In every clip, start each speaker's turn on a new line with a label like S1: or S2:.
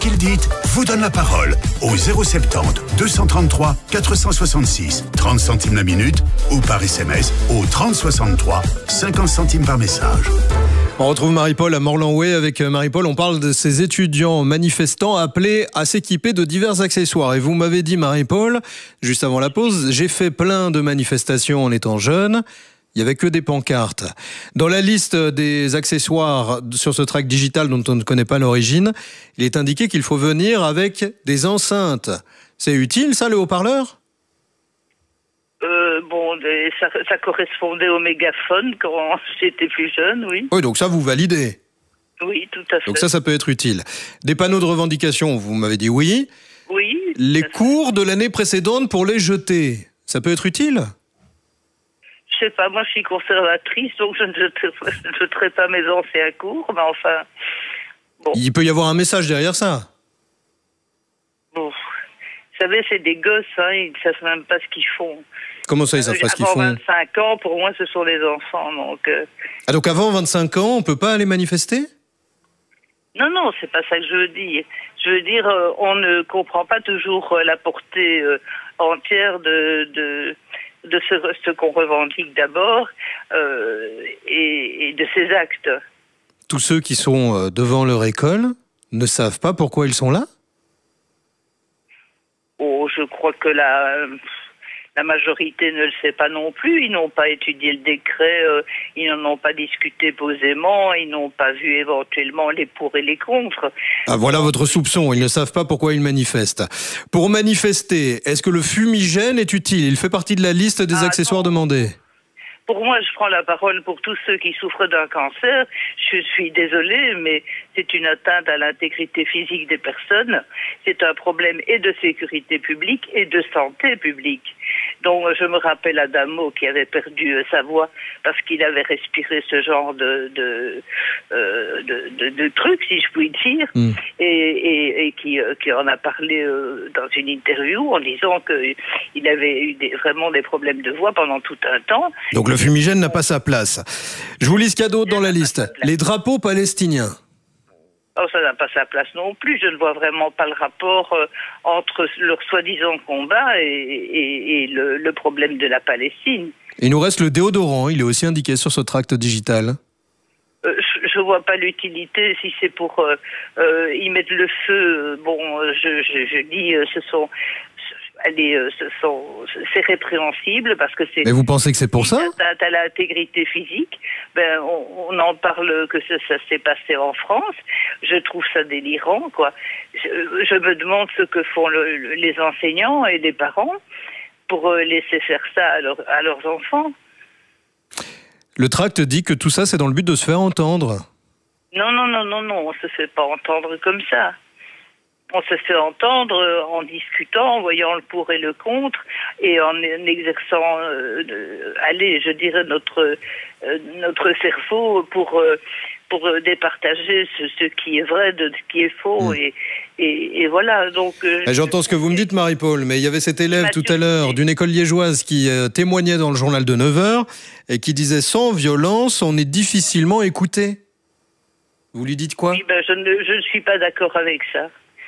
S1: Qu'il dit vous donne la parole au 070 233 466, 30 centimes la minute ou par SMS au 3063, 50 centimes par message.
S2: On retrouve Marie-Paul à Morlanway. Avec Marie-Paul, on parle de ces étudiants manifestants appelés à s'équiper de divers accessoires. Et vous m'avez dit, Marie-Paul, juste avant la pause, j'ai fait plein de manifestations en étant jeune. Il n'y avait que des pancartes. Dans la liste des accessoires sur ce tract digital dont on ne connaît pas l'origine, il est indiqué qu'il faut venir avec des enceintes. C'est utile, ça, le haut-parleur ?
S3: Ça correspondait au mégaphone quand j'étais plus jeune, oui.
S2: Oui, donc ça, vous validez ?
S3: Oui, tout à fait.
S2: Donc ça peut être utile. Des panneaux de revendication, vous m'avez dit oui.
S3: Oui.
S2: Les cours de l'année précédente pour les jeter, ça peut être utile ?
S3: Je sais pas, moi je suis conservatrice, donc je ne jeterai pas mes anciens cours, mais enfin... Bon.
S2: Il peut y avoir un message derrière ça.
S3: Bon. Vous savez, c'est des gosses, ils ne savent même pas ce qu'ils font.
S2: Comment ça, ils savent pas ce qu'ils font ?
S3: Avant 25 ans, pour moi, ce sont des enfants, donc...
S2: Ah, donc avant 25 ans, on peut pas aller manifester ?
S3: Non, c'est pas ça que je veux dire. Je veux dire, on ne comprend pas toujours la portée entière de ce qu'on revendique d'abord et de ses actes.
S2: Tous ceux qui sont devant leur école ne savent pas pourquoi ils sont là ?
S3: Oh, je crois que la majorité ne le sait pas non plus. Ils n'ont pas étudié le décret, ils n'en ont pas discuté posément, ils n'ont pas vu éventuellement les pour et les contre.
S2: Ah, voilà votre soupçon, ils ne savent pas pourquoi ils manifestent. Pour manifester, est-ce que le fumigène est utile ? Il fait partie de la liste des accessoires demandés.
S3: Pour moi, je prends la parole pour tous ceux qui souffrent d'un cancer. Je suis désolée, mais c'est une atteinte à l'intégrité physique des personnes. C'est un problème et de sécurité publique et de santé publique. Donc, je me rappelle Adamo qui avait perdu sa voix parce qu'il avait respiré ce genre de trucs, si je puis dire, et qui en a parlé dans une interview en disant qu'il avait eu vraiment des problèmes de voix pendant tout un temps.
S2: Donc le fumigène n'a pas sa place. Je vous lis ce qu'il y a d'autre dans la liste. Les drapeaux palestiniens.
S3: Oh, ça n'a pas sa place non plus. Je ne vois vraiment pas le rapport entre leur soi-disant combat et le problème de la Palestine.
S2: Il nous reste le déodorant, il est aussi indiqué sur ce tract digital.
S3: Je vois pas l'utilité si c'est pour y mettre le feu. Je dis c'est répréhensible parce que c'est...
S2: Mais vous pensez que c'est pour ça ?
S3: À l'intégrité physique, on en parle que ça s'est passé en France. Je trouve ça délirant, quoi. Je me demande ce que font les enseignants et les parents pour laisser faire ça à leurs enfants.
S2: Le tract dit que tout ça, c'est dans le but de se faire entendre.
S3: Non, on se fait pas entendre comme ça. On se fait entendre en discutant, en voyant le pour et le contre, et en exerçant, je dirais, notre cerveau pour départager ce qui est vrai de ce qui est faux, et voilà. Donc.
S2: J'entends ce que vous me dites, Marie-Paul, mais il y avait cet élève tout à l'heure d'une école liégeoise qui témoignait dans le journal de 9h et qui disait « Sans violence, on est difficilement écouté ». Vous lui dites quoi ?
S3: Oui, je ne suis pas d'accord avec ça.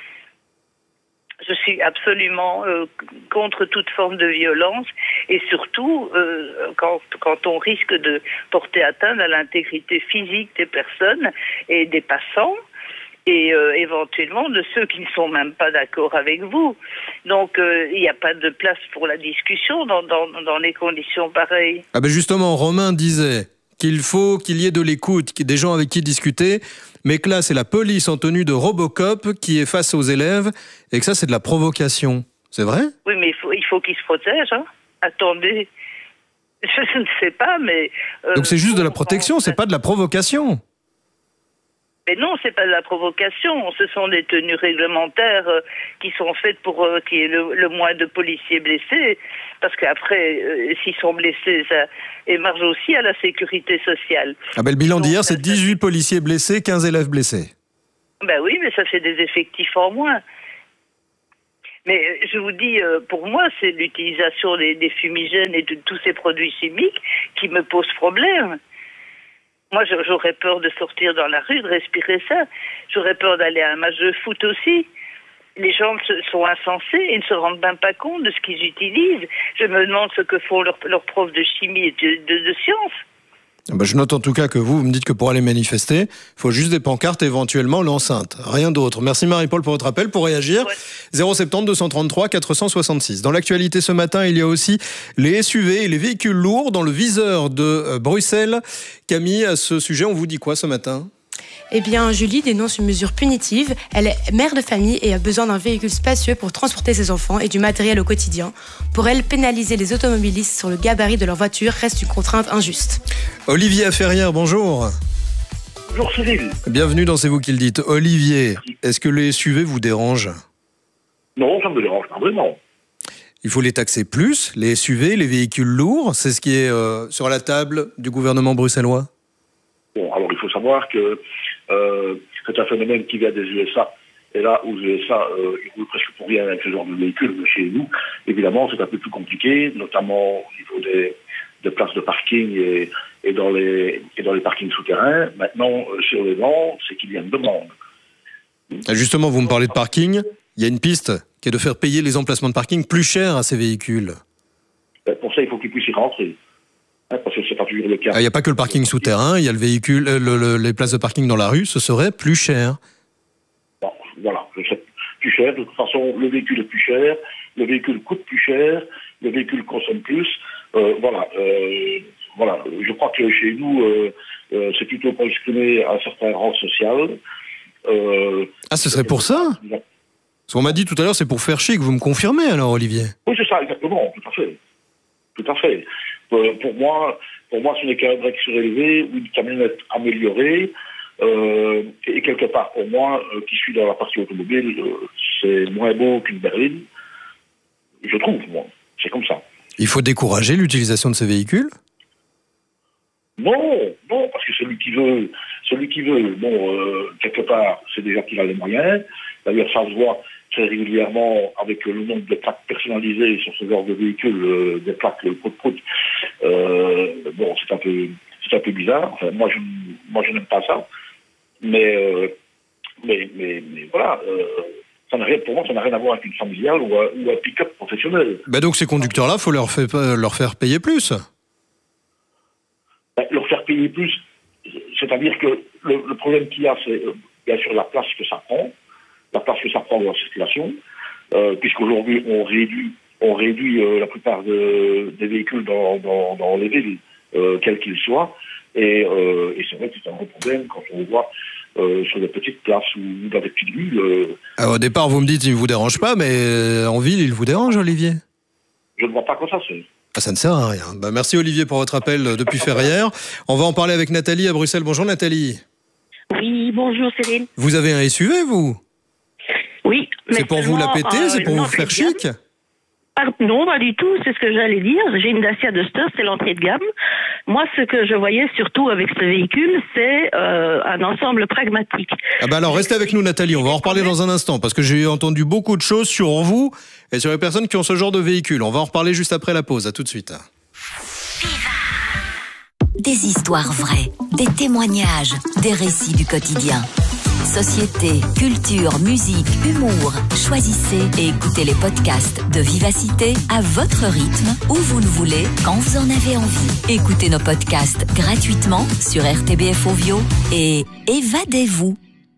S3: Je suis absolument contre toute forme de violence et surtout quand on risque de porter atteinte à l'intégrité physique des personnes et des passants et éventuellement de ceux qui ne sont même pas d'accord avec vous. Donc il n'y a pas de place pour la discussion dans les conditions pareilles.
S2: Ah ben justement, Romain disait qu'il faut qu'il y ait de l'écoute, des gens avec qui discuter, mais que là, c'est la police en tenue de Robocop qui est face aux élèves, et que ça, c'est de la provocation. C'est vrai ?
S3: Oui, mais il faut qu'ils se protègent. Hein. Attendez, je ne sais pas, mais...
S2: Donc c'est juste de la protection, c'est pas de la provocation.
S3: Mais non, c'est pas de la provocation. Ce sont des tenues réglementaires qui sont faites pour qu'il y ait le moins de policiers blessés. Parce qu'après, s'ils sont blessés, ça émarge aussi à la sécurité sociale.
S2: Ah ben le bilan d'hier, c'est 18 policiers blessés, 15 élèves blessés.
S3: Ben oui, mais ça fait des effectifs en moins. Mais je vous dis, pour moi, c'est l'utilisation des fumigènes et de tous ces produits chimiques qui me pose problème. Moi, j'aurais peur de sortir dans la rue, de respirer ça. J'aurais peur d'aller à un match de foot aussi. Les gens sont insensés et ne se rendent même pas compte de ce qu'ils utilisent. Je me demande ce que font leurs profs de chimie et de sciences.
S2: Je note en tout cas que vous me dites que pour aller manifester, il faut juste des pancartes et éventuellement l'enceinte. Rien d'autre. Merci Marie-Paul pour votre appel. Pour réagir, 070 233 466. Dans l'actualité ce matin, il y a aussi les SUV et les véhicules lourds dans le viseur de Bruxelles. Camille, à ce sujet, on vous dit quoi ce matin ?
S4: Eh bien, Julie dénonce une mesure punitive. Elle est mère de famille et a besoin d'un véhicule spacieux pour transporter ses enfants et du matériel au quotidien. Pour elle, pénaliser les automobilistes sur le gabarit de leur voiture reste une contrainte injuste. Olivier
S2: Ferrière, bonjour.
S5: Bonjour Cyril.
S2: Bienvenue dans C'est vous qui le dites. Olivier, est-ce que les SUV vous dérangent ?
S5: Non, ça ne me dérange pas vraiment.
S2: Il faut les taxer plus, les SUV, les véhicules lourds. C'est ce qui est sur la table du gouvernement bruxellois ?
S5: Bon, alors il faut savoir que c'est un phénomène qui vient des USA. Et là, aux USA, ils roulent presque pour rien avec ce genre de véhicules. Mais chez nous, évidemment, c'est un peu plus compliqué, notamment au niveau des places de parking et dans les parkings souterrains. Maintenant, sur les ventes, c'est qu'il y a une demande.
S2: Justement, vous me parlez de parking. Il y a une piste qui est de faire payer les emplacements de parking plus cher à ces véhicules.
S5: Pour ça, il faut qu'ils puissent y rentrer. Parce que c'est pas toujours le cas.
S2: Il n'y a pas que le parking souterrain, il y a le véhicule, les places de parking dans la rue, ce serait plus cher.
S5: Bon, voilà, c'est plus cher. De toute façon, le véhicule est plus cher, le véhicule coûte plus cher, le véhicule consomme plus. Voilà. Je crois que chez nous, c'est plutôt pour exprimer un certain rang social.
S2: Ce serait pour ça ? Ce qu'on m'a dit tout à l'heure, c'est pour faire chic. Vous me confirmez alors, Olivier ?
S5: Oui, c'est ça, exactement, tout à fait. Pour moi, ce n'est qu'un break surélevé ou une camionnette améliorée. Et quelque part, pour moi, qui suis dans la partie automobile, c'est moins beau qu'une berline. Je trouve, moi. C'est comme ça.
S2: Il faut décourager l'utilisation de ces véhicules ?
S5: Non, parce que celui qui veut, quelque part, c'est déjà qu'il a les moyens. D'ailleurs, ça se voit très régulièrement avec le nombre de plaques personnalisées sur ce genre de véhicule, des plaques prout-prout. C'est un peu bizarre. Enfin, moi, je n'aime pas ça. Mais voilà, pour moi, ça n'a rien à voir avec une familiale ou un pick-up professionnel.
S2: Donc ces conducteurs-là, il faut leur faire payer plus.
S5: Leur faire payer plus, c'est-à-dire que le problème qu'il y a, c'est bien sûr la place que ça prend. La place que ça prend dans la circulation, puisqu'aujourd'hui on réduit la plupart des véhicules dans les villes, quels qu'ils soient, et c'est vrai que c'est un gros problème quand on voit sur des petites places ou dans des petites villes.
S2: Au départ, vous me dites qu'il ne vous dérange pas, mais en ville, il vous dérange, Olivier ?
S5: Je ne vois pas quoi ça c'est.
S2: Ça ne sert à rien. Merci Olivier pour votre appel depuis Ferrières. On va en parler avec Nathalie à Bruxelles. Bonjour Nathalie.
S6: Oui, bonjour Céline.
S2: Vous avez un SUV, vous ?
S6: Oui.
S2: C'est pour vous la péter, c'est pour vous faire chic ?
S6: Non, pas du tout, c'est ce que j'allais dire. J'ai une Dacia Duster, c'est l'entrée de gamme. Moi, ce que je voyais surtout avec ce véhicule, c'est un ensemble pragmatique.
S2: Alors, restez avec nous Nathalie, on va en reparler dans un instant, parce que j'ai entendu beaucoup de choses sur vous et sur les personnes qui ont ce genre de véhicule. On va en reparler juste après la pause, à tout de suite.
S7: Des histoires vraies, des témoignages, des récits du quotidien. Société, culture, musique, humour. Choisissez et écoutez les podcasts de Vivacité à votre rythme, où vous le voulez, quand vous en avez envie. Écoutez nos podcasts gratuitement sur RTBF Ovio et évadez-vous.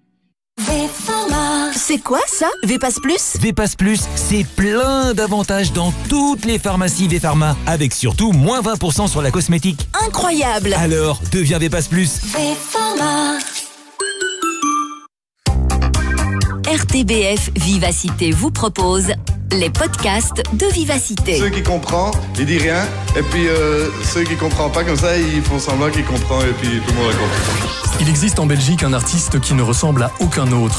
S8: C'est quoi ça, Vépass Plus ?
S9: Vépass Plus, c'est plein d'avantages dans toutes les pharmacies Vpharma, avec surtout moins 20% sur la cosmétique.
S8: Incroyable !
S9: Alors, deviens Vépass Plus.
S8: Vpharma.
S7: RTBF Vivacité vous propose les podcasts de Vivacité.
S10: Ceux qui comprennent, ils disent rien. Et puis ceux qui ne comprennent pas comme ça, ils font semblant qu'ils comprennent et puis tout le monde a compris.
S11: Il existe en Belgique un artiste qui ne ressemble à aucun autre.